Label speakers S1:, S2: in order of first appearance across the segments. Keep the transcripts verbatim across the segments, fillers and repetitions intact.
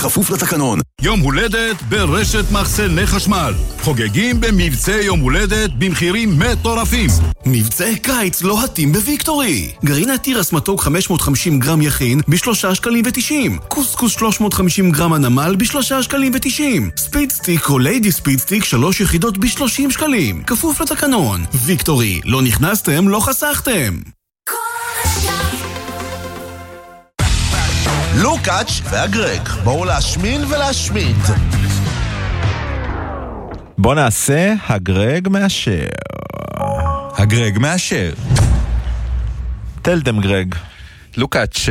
S1: כפוף לתקנון.
S2: יום הולדת ברשת מחסני חשמל. חוגגים במבצע יום הולדת במחירים מטורפים.
S1: מבצעי קיץ לוהטים בוויקטורי. גרעיני תירס מתוק חמש מאות וחמישים גרם יכין בשלושה שקלים ותשעים. קוסקוס שלוש מאות וחמישים גרם הנמל בשלושה שקלים ותשעים. ספיד סטיק או ליידי ספיד סטיק שלוש יחידות בשלושים שקלים. כפוף לתקנון. ויקטורי, לא נכנסתם, לא חסכתם.
S3: לוקאץ' והגרג, בואו להשמין ולהשמיד.
S4: בוא נעשה הגרג מאשר.
S5: הגרג מאשר.
S4: תלתם גרג.
S5: לוקאץ',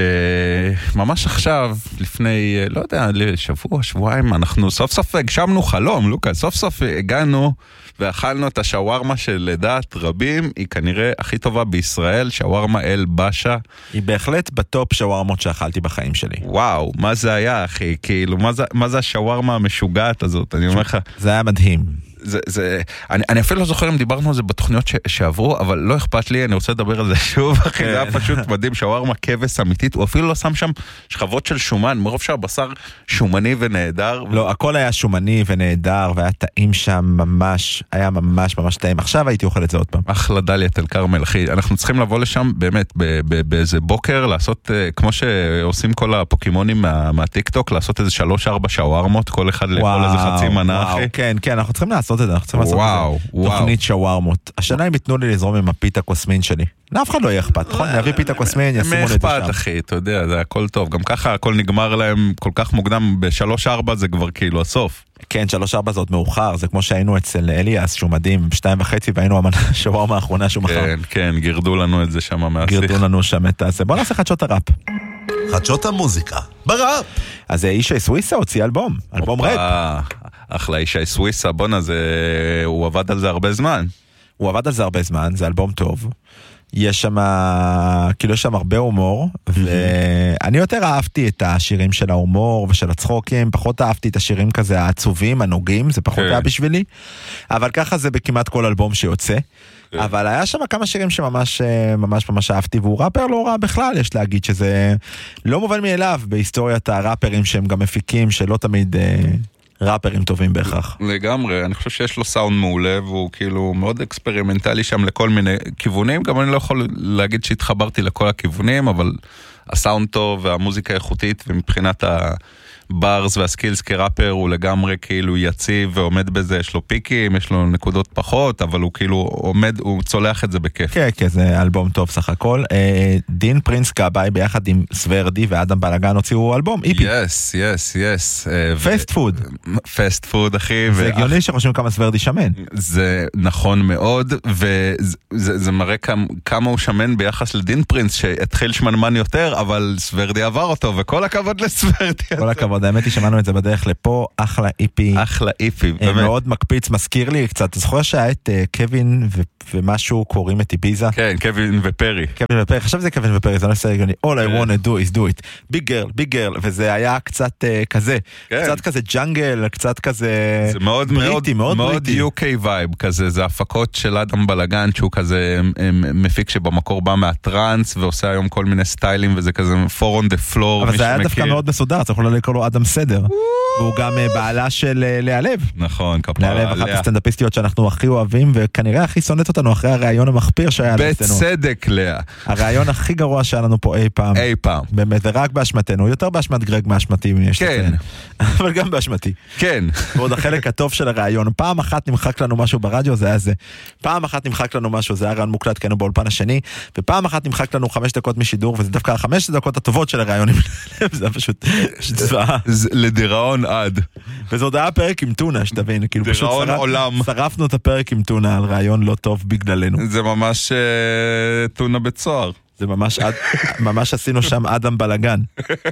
S5: ממש עכשיו, לפני, לא יודע, שבוע, שבועיים, אנחנו סוף סוף הגשמנו חלום, לוקאץ', סוף סוף הגענו ואכלנו את השווארמה של לדעת רבים, היא כנראה הכי טובה בישראל, שווארמה אל בשע.
S4: היא בהחלט בטופ שווארמות שאכלתי בחיים שלי.
S5: וואו, מה זה היה, אחי? כאילו, מה זה, מה זה השווארמה המשוגעת הזאת? אני אומר לך...
S4: זה היה מדהים.
S5: זה, זה, אני, אני אפילו לא זוכר אם דיברנו על זה בתוכניות ש, שעברו, אבל לא אכפת לי, אני רוצה לדבר על זה שוב, אחי, זה היה פשוט מדהים, שווארמה כבש אמיתית, הוא אפילו לא שם שם שכבות של שומן, מרוב שהבשר שומני ונהדר.
S4: לא, הכל היה שומני ונהדר, והיה טעים שם ממש, היה ממש ממש טעים. עכשיו הייתי אוכל את זה עוד פעם.
S5: אחלה דליית אל כרמל, אחי, אנחנו צריכים לבוא לשם באמת, באיזה בוקר, לעשות, כמו שעושים כל הפוקימונים מה, מהטיקטוק, לעשות איזה שלוש ארבע שווארמות, כל אחד לאכול איזה חצי מנה, אחי.
S4: כן, כן, אנחנו צריכים לעשות את זה, אנחנו צריכים לעשות
S5: וואו,
S4: את זה.
S5: וואו.
S4: תוכנית שווארמות. השנה הם יתנו לי לזרום עם הפיתה קוסמין שלי. לאף אחד לא יהיה אכפת, נכון? נביא פיתה קוסמין, ישימו לי את זה שם.
S5: מאכפת, אחי, אתה יודע, זה הכל טוב. גם ככה הכל נגמר להם כל כך מוקדם, בשלוש ארבע זה כבר כאילו הסוף.
S4: כן, שלוש ארבע זה עוד מאוחר, זה כמו שהיינו אצל אליאס, שהוא מדהים, בשתיים וחצי, והיינו השווארמה האחרונה שהוא מחר.
S5: כן, כן, גירדו לנו את זה שם מהשיח.
S4: גירדו לנו שם את זה. בוא נעשה חדשות הראפ.
S3: חדשות המוזיקה, בראפ.
S4: אז אישי סוויסה הוציא אלבום, אלבום ראפ.
S5: אחלה אישי סוויסה, בונה, זה... הוא עבד על זה הרבה זמן.
S4: הוא עבד על זה הרבה זמן, זה אלבום טוב. יש שם, כאילו יש שם הרבה הומור, ואני יותר אהבתי את השירים של ההומור ושל הצחוקים, פחות אהבתי את השירים כזה העצובים, הנוגעים, זה פחות היה בשבילי, אבל ככה זה בכמעט כל אלבום שיוצא. אבל היה שם כמה שירים שממש ממש ממש אהבתי, והוא ראפר לא רע בכלל, יש להגיד שזה לא מובן מאליו בהיסטוריית הראפרים שהם גם מפיקים, שלא תמיד ראפרים טובים בהכרח.
S5: לגמרי, אני חושב שיש לו סאונד מעולה, והוא כאילו מאוד אקספרימנטלי שם לכל מיני כיוונים, גם אני לא יכול להגיד שהתחברתי לכל הכיוונים, אבל הסאונד טוב והמוזיקה איכותית, ומבחינת ה... ברס והסקילס כראפר הוא לגמרי כאילו יציב ועומד בזה, יש לו פיקים, יש לו נקודות פחות, אבל הוא כאילו עומד, הוא צולח את זה בכיף.
S4: כן, כן, זה אלבום טוב סך הכל. דין פרינס קאביי ביחד עם סוורדי ואדם בלגן הוציאו אלבום, איפי.
S5: יס, יס, יס.
S4: פסט פוד.
S5: פסט פוד, אחי.
S4: זה הגיוני שחושבים כמה סוורדי שמן.
S5: זה נכון מאוד, וזה מראה כמה הוא שמן ביחס לדין פרינס, שהתחיל שמנמן יותר, אבל סוורדי עבר אותו, וכל הכבוד לסוורדי.
S4: כל הכבוד. האמת היא שמענו את זה בדרך לפה, אחלה איפי.
S5: אחלה איפי,
S4: באמת. מאוד מקפיץ, מזכיר לי קצת, זוכר שהיה את קווין ומשהו קוראים את איביזה?
S5: כן, קווין ופרי.
S4: קווין ופרי, חשב זה קווין ופרי, זה לא עושה הגיוני. All I want to do is do it. Big girl, big girl, וזה היה קצת כזה, קצת כזה ג'אנגל, קצת כזה בריטי, מאוד
S5: מאוד יו קיי וייב כזה, זה הפקות של אדם בלגן, שהוא כזה מפיק שבמקור בא מהטרנס, ועושה היום כל מיני סטיילים, וזה כזה four on the floor.
S4: אבל זה היה דווקא מאוד מסודר, צריך אולי לקרוא לו אדם סדר. והוא גם בעלה של לאה לב.
S5: נכון, כפרה.
S4: לאה לב, אחת הסטנדאפיסטיות שאנחנו הכי אוהבים, וכנראה הכי שונאת אותנו אחרי הרעיון המחפיר שהיה לנו.
S5: בצדק, לאה.
S4: הרעיון הכי גרוע שהיה לנו פה אי פעם.
S5: אי פעם.
S4: באמת, ורק באשמתנו. יותר באשמת גרג מאשמתי.
S5: כן.
S4: אבל גם באשמתי.
S5: כן.
S4: ועוד החלק הטוב של הרעיון. פעם אחת נמחק לנו משהו ברדיו, זה היה זה. פעם אחת נמחק לנו משהו, זה היה רעיון מוקלט, כן, באולפן השני. ופעם אחת נמחק לנו חמש דקות משידור, וזה דווקא החמש דקות הטובות של הרעיונים. זה פשוט צבעה.
S5: לדיראון עד.
S4: וזה עוד היה פרק עם טונה, שתבין, כאילו פשוט שרפנו את הפרק עם טונה על רעיון לא טוב בגללנו.
S5: זה ממש טונה בצוהר.
S4: זה ממש, ממש עשינו שם אדם בלגן.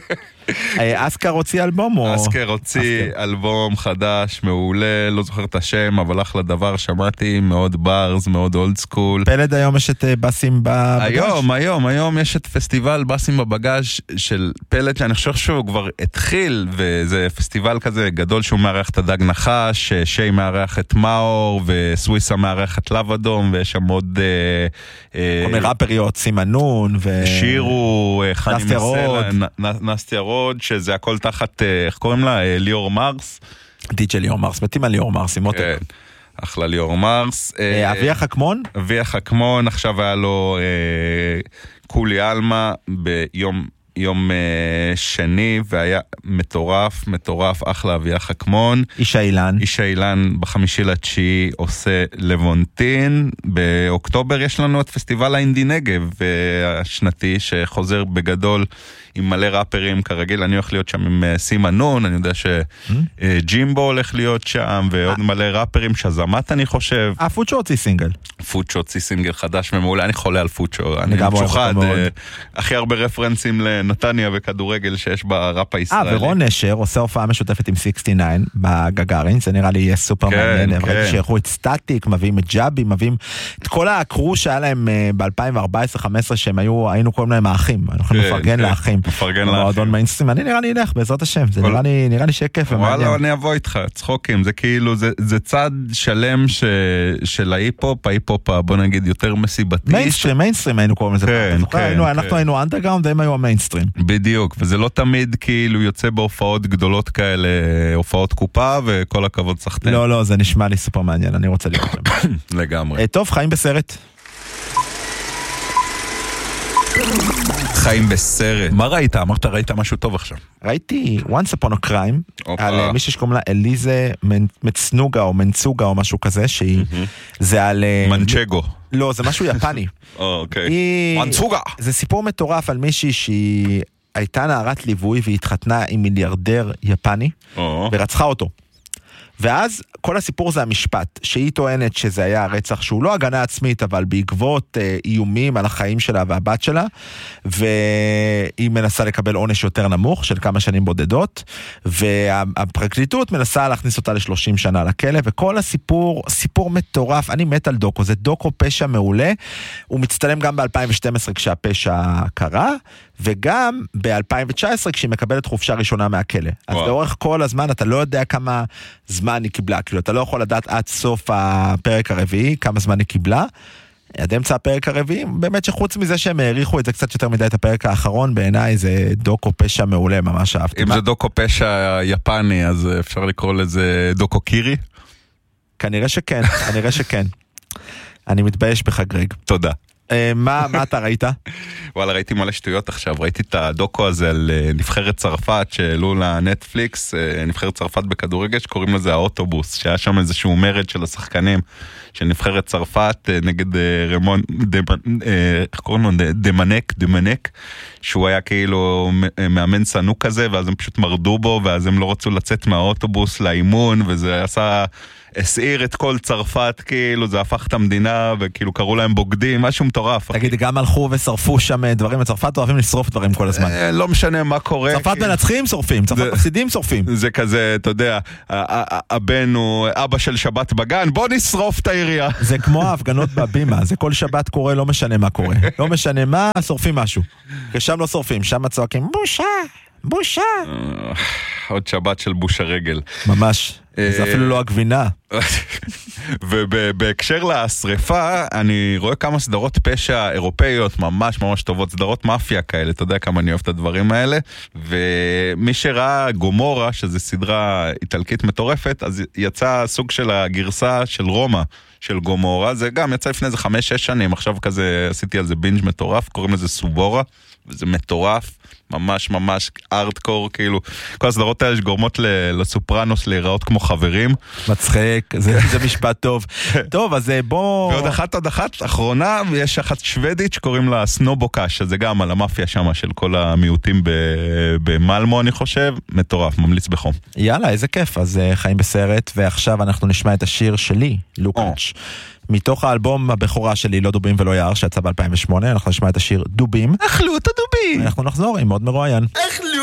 S4: אסקר הוציא אלבום או?
S5: אסקר הוציא אלבום חדש, מעולה, לא זוכר את השם, אבל אחלה דבר, שמעתי, מאוד ברז, מאוד אולד סקול.
S4: פלד היום יש את בסים בבגש?
S5: היום, היום, היום יש את פסטיבל בסים בבגש של פלד, שאני חושב שהוא כבר התחיל, וזה פסטיבל כזה גדול שהוא מארח את הדג נחש, שי מארח את מאור, וסוויסה מארח את לב אדום, ויש שם עוד...
S4: כל מיני ראפריות, סימנו, אנון ו...
S5: שיר הוא חני
S4: נסטיה רוד.
S5: מסלע, נסטיה רוד, שזה הכל תחת, איך קוראים לה? ליאור מרס.
S4: די.ג'יי ליאור מרס, מתים על ליאור מרס, עם מותק.
S5: כן, אחלה ליאור מרס.
S4: אבי החכמון?
S5: אבי החכמון, עכשיו היה לו קולי אלמה ביום יום שני, והיה מטורף, מטורף, אחלה אבי החכמון.
S4: איש האילן.
S5: איש האילן בחמישי לתשיעי עושה לבונטין. באוקטובר יש לנו את פסטיבל האינדי נגב השנתי, שחוזר בגדול עם מלא ראפרים כרגיל. אני הולך להיות שם עם סימה נון, אני יודע שג'ימבו הולך להיות שם, ועוד מלא ראפרים, שזמת אני חושב.
S4: אה, פוצ'ו הוציא סינגל.
S5: פוצ'ו הוציא סינגל חדש ומעולה, אני חולה על פוצ'ו. אני משוחד, הכי הרבה רפרנסים לנתניה וכדורגל שיש בראפ הישראלי.
S4: אה, ורון נשר עושה הופעה משותפת עם שישים ותשע בגגארין, זה נראה לי יהיה סופר מעניין. ראיתי שייכו את סטטיק, מביאים את ג'אבי, מביאים את כל הקרו שהיה להם ב-אלפיים וארבע עשרה חמש עשרה, שהם היו, היינו קוראים להם האחים, אנחנו נפרגן לאחים.
S5: מפרגן לאחים.
S4: אני נראה לי אלך, בעזרת השם, זה נראה לי, נראה לי שיהיה כיף ומעניין.
S5: וואלה, אני אבוא איתך, צחוקים, זה כאילו, זה צד שלם של ההיפ-הופ, ההיפ-הופ, בוא נגיד, יותר מסיבתי.
S4: מיינסטרים, מיינסטרים היינו קוראים לזה. אנחנו היינו אנדרגראונד, והם היו המיינסטרים.
S5: בדיוק, וזה לא תמיד כאילו יוצא בהופעות גדולות כאלה, הופעות קופה, וכל הכבוד סחטן.
S4: לא, לא, זה נשמע לי סופר מעניין, אני רוצה להיות שם.
S5: לגמרי.
S4: טוב, חיים בסרט.
S5: חיים בסרט. מה ראית? אמרת, ראית משהו טוב עכשיו.
S4: ראיתי Once Upon a Crime, על מישהי שקוראים לה אליזה מצנוגה או מנצוגה או משהו כזה, שהיא, זה על...
S5: מנצ'גו.
S4: לא, זה משהו יפני.
S5: אוקיי. מנצוגה.
S4: זה סיפור מטורף על מישהי שהיא הייתה נערת ליווי והיא התחתנה עם מיליארדר יפני, ורצחה אותו. ואז כל הסיפור זה המשפט, שהיא טוענת שזה היה רצח שהוא לא הגנה עצמית, אבל בעקבות אה, איומים על החיים שלה והבת שלה, והיא מנסה לקבל עונש יותר נמוך של כמה שנים בודדות, והפרקליטות מנסה להכניס אותה ל-שלושים שנה לכלא, וכל הסיפור, סיפור מטורף, אני מת על דוקו, זה דוקו פשע מעולה, הוא מצטלם גם ב-אלפיים ושתים עשרה כשהפשע קרה, וגם ב-אלפיים תשע עשרה כשהיא מקבלת חופשה ראשונה מהכלא. אז לאורך כל הזמן אתה לא יודע כמה זמן היא קיבלה, כאילו אתה לא יכול לדעת עד סוף הפרק הרביעי כמה זמן היא קיבלה, עד אמצע הפרק הרביעי, באמת שחוץ מזה שהם העריכו את זה קצת יותר מדי את הפרק האחרון, בעיניי זה דוקו פשע מעולה, ממש אהבתי.
S5: אם זה דוקו פשע יפני, אז אפשר לקרוא לזה דוקו קירי?
S4: כנראה שכן, כנראה שכן. אני מתבייש בך גרג.
S5: תודה.
S4: מה, מה אתה ראית?
S5: וואלה, ראיתי מלא שטויות עכשיו, ראיתי את הדוקו הזה על נבחרת צרפת שהעלו לנטפליקס, נבחרת צרפת בכדורגל, שקוראים לזה האוטובוס, שהיה שם איזשהו מרד של השחקנים של נבחרת צרפת נגד רמון, איך קוראים לו? דמנק, דמנק, שהוא היה כאילו מאמן סנוק כזה, ואז הם פשוט מרדו בו, ואז הם לא רצו לצאת מהאוטובוס לאימון, וזה עשה... הסעיר את כל צרפת, כאילו, זה הפך את המדינה, וכאילו קראו להם בוגדים, משהו מטורף.
S4: תגיד, גם הלכו ושרפו שם דברים, בצרפת אוהבים לשרוף דברים כל הזמן.
S5: לא משנה מה קורה.
S4: צרפת מנצחים, שורפים, צרפת מפסידים, שורפים.
S5: זה כזה, אתה יודע, הבן הוא אבא של שבת בגן, בוא נשרוף את העירייה.
S4: זה כמו ההפגנות בבימה, זה כל שבת קורה, לא משנה מה קורה. לא משנה מה, שורפים משהו. ושם לא שורפים, שם צועקים, בושה, בושה.
S5: עוד שבת של בושה רגל.
S4: ממש. זה אפילו לא הגבינה.
S5: ובהקשר לשריפה, אני רואה כמה סדרות פשע אירופאיות ממש ממש טובות, סדרות מאפיה כאלה, אתה יודע כמה אני אוהב את הדברים האלה, ומי שראה גומורה, שזו סדרה איטלקית מטורפת, אז יצא סוג של הגרסה של רומא, של גומורה, זה גם יצא לפני איזה חמש, שש שנים, עכשיו כזה עשיתי על זה בינג' מטורף, קוראים לזה סובורה, וזה מטורף, ממש ממש ארטקור, כאילו, כל הסדרות האלה שגורמות לסופרנוס להיראות כמו חברים.
S4: מצחק, זה, זה משפט טוב. טוב, אז בוא...
S5: ועוד אחת עוד אחת, אחרונה, יש אחת שוודית שקוראים לה סנובוקש, שזה גם על המאפיה שמה של כל המיעוטים במלמו, אני חושב, מטורף, ממליץ בחום.
S4: יאללה, איזה כיף, אז חיים בסרט, ועכשיו אנחנו נשמע את השיר שלי, לוקאץ'. מתוך האלבום הבכורה שלי, לא דובים ולא יער, שיצא ב-אלפיים ושמונה, אנחנו נשמע את השיר דובים.
S5: אכלו את הדובים!
S4: אנחנו נחזור עם עוד מרואיין.
S3: אכלו!